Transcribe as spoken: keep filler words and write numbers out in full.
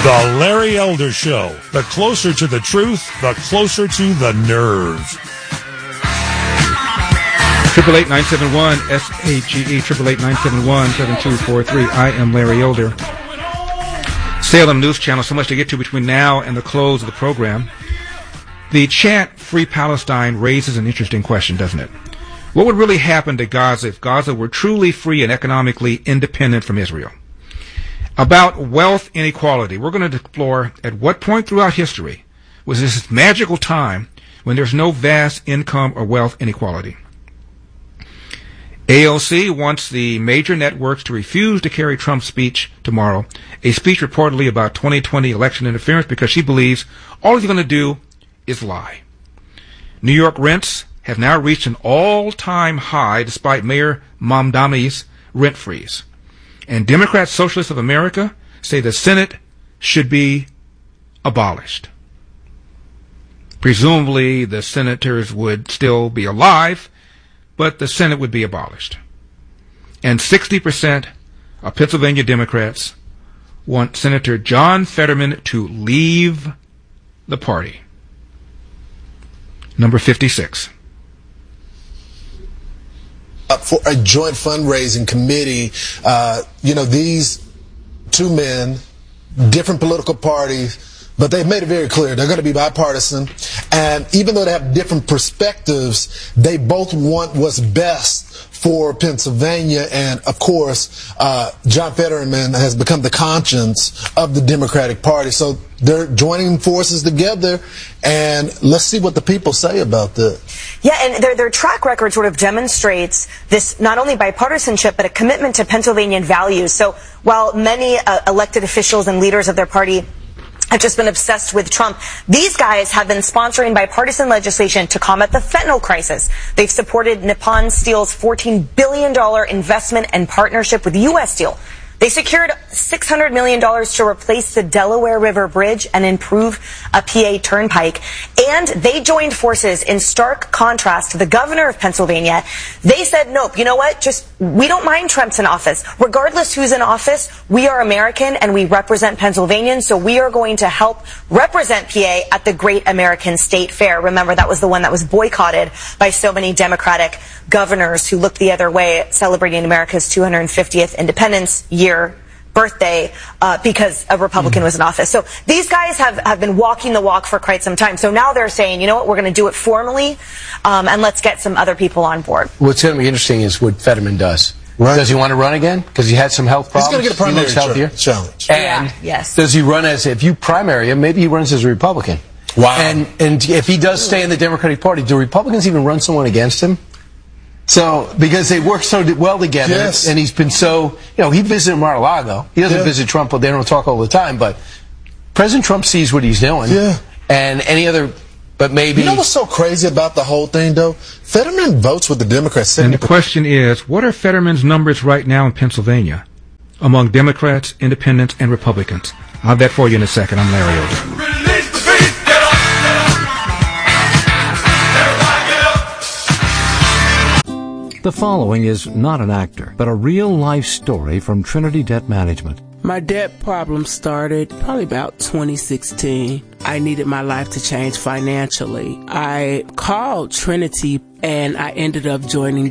The Larry Elder Show. The closer to the truth, the closer to the nerve. Triple eight nine seven one S H E E triple eight nine seven one seven two four three. I am Larry Elder. Salem News Channel. So much to get to between now and the close of the program. The chant "Free Palestine" raises an interesting question, doesn't it? What would really happen to Gaza if Gaza were truly free and economically independent from Israel? About wealth inequality, we're going to explore at what point throughout history was this magical time when there's no vast income or wealth inequality. A O C wants the major networks to refuse to carry Trump's speech tomorrow, a speech reportedly about twenty twenty election interference, because she believes all he's going to do is lie. New York rents have now reached an all-time high despite Mayor Mamdani's rent freeze. And Democrat Socialists of America say the Senate should be abolished. Presumably the senators would still be alive, but the Senate would be abolished. And sixty percent of Pennsylvania Democrats want Senator John Fetterman to leave the party. Number fifty-six. For a joint fundraising committee, uh, you know, these two men, different political parties, but they've made it very clear they're going to be bipartisan. And even though they have different perspectives, they both want what's best for Pennsylvania. And, of course, uh, John Fetterman has become the conscience of the Democratic Party. So they're joining forces together, and let's see what the people say about this. Yeah, and their, their track record sort of demonstrates this not only bipartisanship, but a commitment to Pennsylvanian values. So while many uh, elected officials and leaders of their party have just been obsessed with Trump, these guys have been sponsoring bipartisan legislation to combat the fentanyl crisis. They've supported Nippon Steel's fourteen billion dollars investment and partnership with U S Steel. They secured six hundred million dollars to replace the Delaware River Bridge and improve a P A turnpike. And they joined forces in stark contrast to the governor of Pennsylvania. They said, nope, you know what? Just, we don't mind Trump's in office. Regardless who's in office, we are American and we represent Pennsylvanians, so we are going to help represent P A at the Great American State Fair. Remember, that was the one that was boycotted by so many Democratic governors who looked the other way, celebrating America's two hundred fiftieth Independence Year birthday uh, because a Republican mm. was in office. So these guys have, have been walking the walk for quite some time. So now they're saying, you know what, we're going to do it formally, um, and let's get some other people on board. What's going to be interesting is what Fetterman does. Right. Does he want to run again? Because he had some health problems. He's going to get a primary he looks healthier. challenge. And yeah, yes. Does he run as, if you primary him, maybe he runs as a Republican. Wow. And, and if he does stay in the Democratic Party, do Republicans even run someone against him? So, because they work so well together, yes. and he's been so, you know, he visited Mar-a-Lago. He doesn't yeah. visit Trump, but they don't talk all the time. But President Trump sees what he's doing. Yeah. And any other, but maybe. You know what's so crazy about the whole thing, though? Fetterman votes with the Democrats. And the question is, what are Fetterman's numbers right now in Pennsylvania among Democrats, Independents, and Republicans? I'll have that for you in a second. I'm Larry Elder. The following is not an actor, but a real-life story from Trinity Debt Management. My debt problem started probably about twenty sixteen. I needed my life to change financially. I called Trinity and I ended up joining